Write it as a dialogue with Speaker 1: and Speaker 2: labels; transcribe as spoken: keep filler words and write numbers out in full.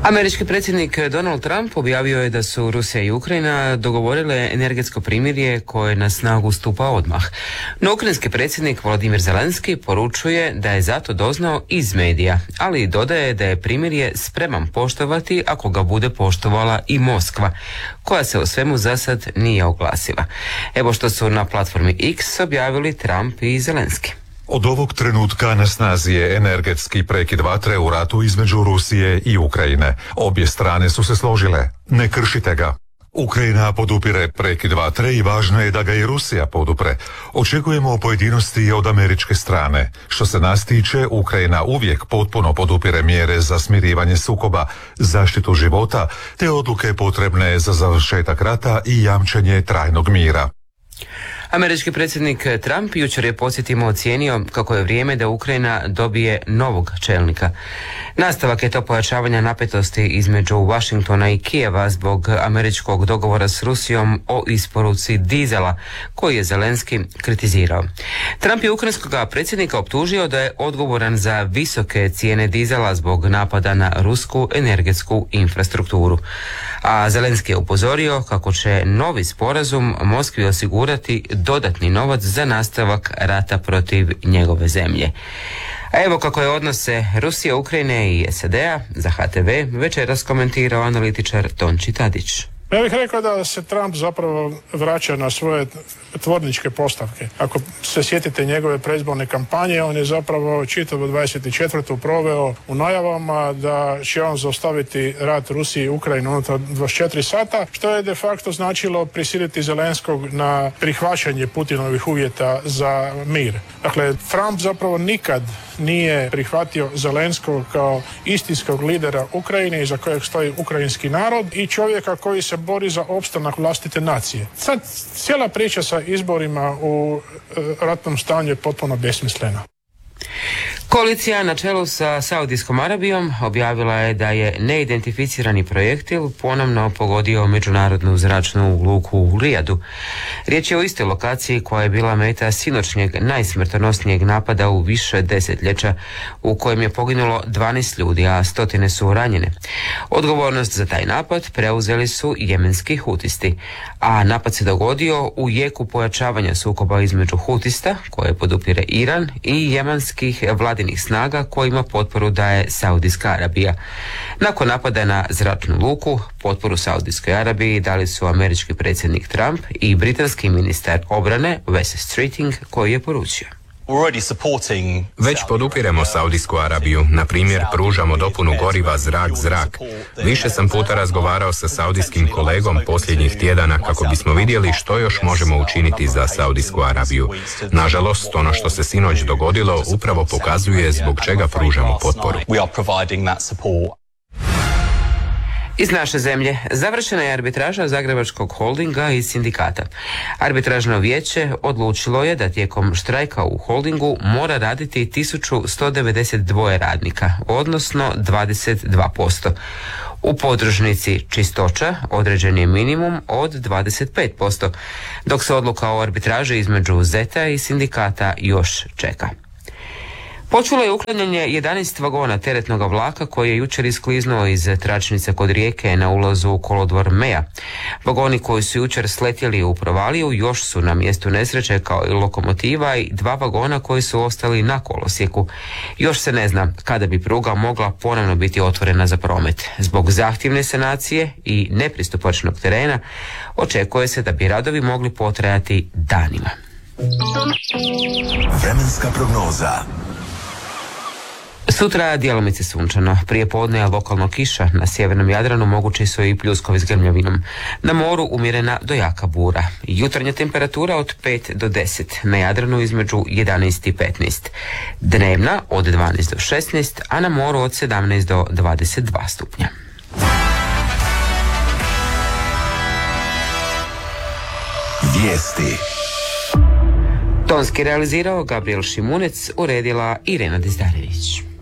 Speaker 1: Američki predsjednik Donald Trump objavio je da su Rusija i Ukrajina dogovorile energetsko primirje koje na snagu stupa odmah. No ukrajinski predsjednik Volodymyr Zelenski poručuje da je zato doznao iz medija, ali dodaje da je primirje spreman poštovati ako ga bude poštovala i Moskva, koja se o svemu zasad nije oglasila. Evo što su na platformi X objavili Trump i Zelenski.
Speaker 2: Od ovog trenutka na snazi je energetski prekid vatre u ratu između Rusije i Ukrajine. Obje strane su se složile. Ne kršite ga. Ukrajina podupire prekid vatre i važno je da ga i Rusija podupre. Očekujemo pojedinosti od američke strane. Što se nas tiče, Ukrajina uvijek potpuno podupire mjere za smirivanje sukoba, zaštitu života, te odluke potrebne za završetak rata i jamčenje trajnog mira.
Speaker 1: Američki predsjednik Trump jučer je, podsjetimo, ocijenio kako je vrijeme da Ukrajina dobije novog čelnika. Nastavak je to pojačavanja napetosti između Washingtona i Kijeva zbog američkog dogovora s Rusijom o isporuci dizela, koji je Zelenski kritizirao. Trump je ukrajinskog predsjednika optužio da je odgovoran za visoke cijene dizela zbog napada na rusku energetsku infrastrukturu. A Zelenski je upozorio kako će novi sporazum Moskvi osigurati dodatni novac za nastavak rata protiv njegove zemlje. A evo kako je odnose Rusije, Ukrajine i S A D-a za H T V večeras komentirao analitičar Tonči Tadić.
Speaker 3: Ja bih rekao da se Trump zapravo vraća na svoje tvorničke postavke. Ako se sjetite njegove predizborne kampanje, on je zapravo čitavu dvadeset četvrtu proveo u najavama da će on zaustaviti rat Rusiji i Ukrajini unutar dvadeset četiri sata, što je de facto značilo prisiliti Zelenskog na prihvaćanje Putinovih uvjeta za mir. Dakle, Trump zapravo nikad nije prihvatio Zelenskog kao istinskog lidera Ukrajine iza kojeg stoji ukrajinski narod i čovjeka koji se bori za opstanak vlastite nacije. Sad cijela priča sa izborima u e, ratnom stanju je potpuno besmislena.
Speaker 1: Koalicija na čelu sa Saudijskom Arabijom objavila je da je neidentificirani projektil ponovno pogodio međunarodnu zračnu luku u Rijadu. Riječ je o istoj lokaciji koja je bila meta sinoćnjeg najsmrtonosnijeg napada u više desetljeća, u kojem je poginulo dvanaest ljudi, a stotine su ranjene. Odgovornost za taj napad preuzeli su jemenski hutisti, a napad se dogodio u jeku pojačavanja sukoba između hutista, koje podupire Iran, i jemenskih vladinih snaga kojima potporu daje Saudijska Arabija. Nakon napada na zračnu luku, potporu Saudijskoj Arabiji dali su američki predsjednik Trump i britanski ministar obrane Wes Streeting, koji je poručio:
Speaker 4: Već podupiremo Saudijsku Arabiju, na primjer pružamo dopunu goriva zrak-zrak. Više sam puta razgovarao sa saudijskim kolegom posljednjih tjedana kako bismo vidjeli što još možemo učiniti za Saudijsku Arabiju. Nažalost, ono što se sinoć dogodilo upravo pokazuje zbog čega pružamo potporu.
Speaker 1: Iz naše zemlje završena je arbitraža Zagrebačkog holdinga i sindikata. Arbitražno vijeće odlučilo je da tijekom štrajka u holdingu mora raditi tisuću sto devedeset dva radnika, odnosno dvadeset dva posto. U podružnici čistoća određen je minimum od dvadeset pet posto, dok se odluka o arbitraži između zeta i sindikata još čeka. Počelo je uklanjanje jedanaest vagona teretnog vlaka koji je jučer iskliznuo iz tračnice kod Rijeke na ulazu u kolodvor Meja. Vagoni koji su jučer sletjeli u provaliju još su na mjestu nesreće, kao i lokomotiva i dva vagona koji su ostali na kolosijeku. Još se ne zna kada bi pruga mogla ponovno biti otvorena za promet. Zbog zahtjevne sanacije i nepristupačnog terena očekuje se da bi radovi mogli potrajati danima.
Speaker 5: Vremenska prognoza.
Speaker 1: Sutra djelomice sunčano, prije podne lokalno kiša, na sjevernom Jadranu mogući su i pljuskovi s grmljavinom. Na moru umjerena do jaka bura. Jutarnja temperatura od pet do deset, na Jadranu između jedanaest i petnaest. Dnevna od dvanaest do šesnaest, a na moru od sedamnaest do dvadeset dva stupnja.
Speaker 5: Vijesti.
Speaker 1: Tonski realizirao Gabriel Šimunec, uredila Irena Dizdarević.